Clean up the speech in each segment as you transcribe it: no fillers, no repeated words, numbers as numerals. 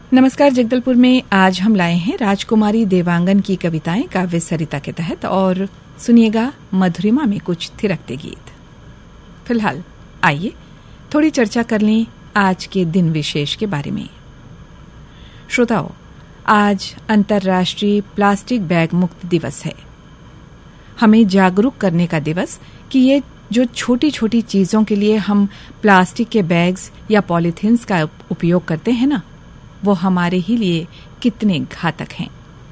नमस्कार। जगदलपुर में आज हम लाए हैं राजकुमारी देवांगन की कविताएं काव्य सरिता के तहत, और सुनिएगा मधुरिमा में कुछ थिरकते गीत। फिलहाल आइए थोड़ी चर्चा कर लें आज के दिन विशेष के बारे में। श्रोताओं, आज अंतर्राष्ट्रीय प्लास्टिक बैग मुक्त दिवस है। हमें जागरूक करने का दिवस कि ये जो छोटी छोटी चीजों के लिए हम प्लास्टिक के बैग्स या पॉलीथीन्स का उपयोग करते हैं ना, वो हमारे ही लिए कितने घातक हैं।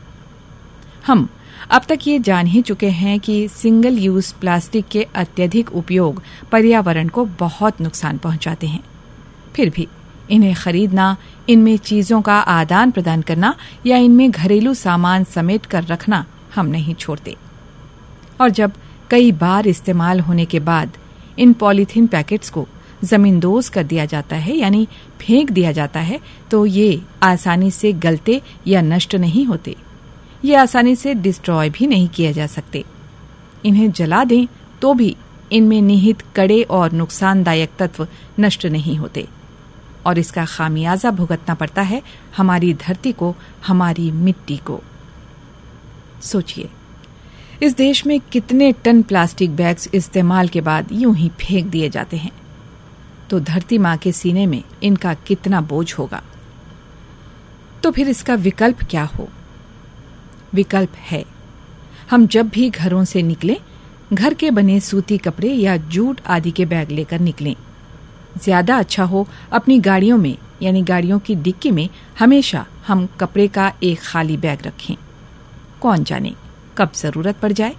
हम अब तक ये जान ही चुके हैं कि सिंगल यूज प्लास्टिक के अत्यधिक उपयोग पर्यावरण को बहुत नुकसान पहुंचाते हैं। फिर भी इन्हें खरीदना, इनमें चीजों का आदान प्रदान करना या इनमें घरेलू सामान समेट कर रखना हम नहीं छोड़ते। और जब कई बार इस्तेमाल होने के बाद इन पॉलीथीन पैकेट्स को जमींदोज कर दिया जाता है, यानी फेंक दिया जाता है, तो ये आसानी से गलते या नष्ट नहीं होते। ये आसानी से डिस्ट्रॉय भी नहीं किए जा सकते। इन्हें जला दें तो भी इनमें निहित कड़े और नुकसानदायक तत्व नष्ट नहीं होते, और इसका खामियाजा भुगतना पड़ता है हमारी धरती को, हमारी मिट्टी को। सोचिए, इस देश में कितने टन प्लास्टिक बैग्स इस्तेमाल के बाद यूं ही फेंक दिए जाते हैं, तो धरती मां के सीने में इनका कितना बोझ होगा। तो फिर इसका विकल्प क्या हो? विकल्प है, हम जब भी घरों से निकलें, घर के बने सूती कपड़े या जूट आदि के बैग लेकर निकलें। ज्यादा अच्छा हो अपनी गाड़ियों में, यानी गाड़ियों की डिक्की में हमेशा हम कपड़े का एक खाली बैग रखें। कौन जाने कब जरूरत पड़ जाए।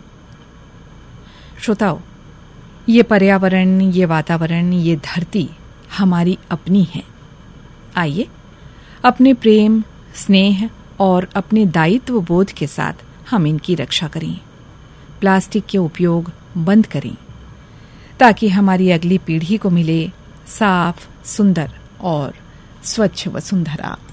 श्रोताओ, ये पर्यावरण, ये वातावरण, ये धरती हमारी अपनी है। आइए अपने प्रेम, स्नेह और अपने दायित्व बोध के साथ हम इनकी रक्षा करें। प्लास्टिक के उपयोग बंद करें, ताकि हमारी अगली पीढ़ी को मिले साफ, सुंदर और स्वच्छ वसुंधरा।